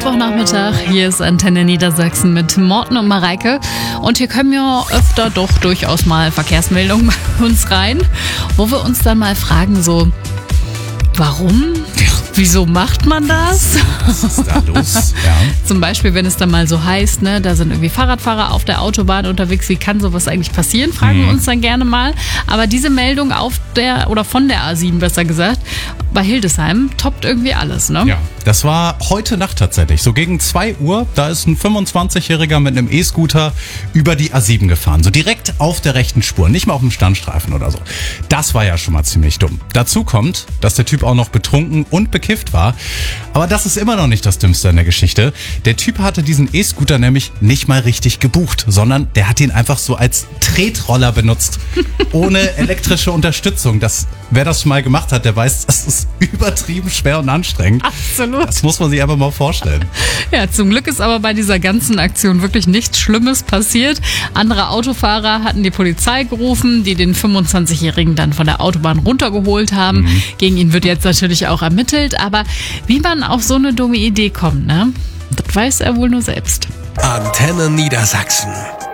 Mittwochnachmittag. Hier ist Antenne Niedersachsen mit Morten und Mareike. Und hier kommen ja öfter doch durchaus mal Verkehrsmeldungen bei uns rein, wo wir uns dann mal fragen, so, warum? Wieso macht man das? Was ist da los? Ja. Zum Beispiel, wenn es dann mal so heißt, ne, da sind irgendwie Fahrradfahrer auf der Autobahn unterwegs. Wie kann sowas eigentlich passieren? Fragen wir uns dann gerne mal. Aber diese Meldung auf der oder von der A7 besser gesagt, bei Hildesheim toppt irgendwie alles, ne? Ja, das war heute Nacht tatsächlich. So gegen 2 Uhr, da ist ein 25-Jähriger mit einem E-Scooter über die A7 gefahren. So direkt auf der rechten Spur, nicht mal auf dem Standstreifen oder so. Das war ja schon mal ziemlich dumm. Dazu kommt, dass der Typ auch noch betrunken und bekifft war. Aber das ist immer noch nicht das Dümmste in der Geschichte. Der Typ hatte diesen E-Scooter nämlich nicht mal richtig gebucht, sondern der hat ihn einfach so als Tretroller benutzt. Ohne elektrische Unterstützung. Wer das schon mal gemacht hat, der weiß, das ist übertrieben schwer und anstrengend. Absolut. Das muss man sich einfach mal vorstellen. Ja, zum Glück ist aber bei dieser ganzen Aktion wirklich nichts Schlimmes passiert. Andere Autofahrer hatten die Polizei gerufen, die den 25-Jährigen dann von der Autobahn runtergeholt haben. Gegen ihn wird jetzt natürlich auch ermittelt. Aber wie man auf so eine dumme Idee kommt, ne? Das weiß er wohl nur selbst. Antenne Niedersachsen.